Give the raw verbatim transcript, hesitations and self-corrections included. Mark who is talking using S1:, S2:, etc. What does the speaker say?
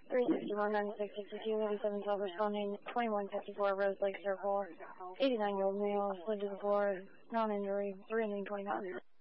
S1: three sixty-one, ninety-six sixty-two, eighty-seven twelve responding, twenty-one fifty-four Rose Lake Circle, eighty-nine year old male, slid to the floor, non-injury, three ending twenty-nine.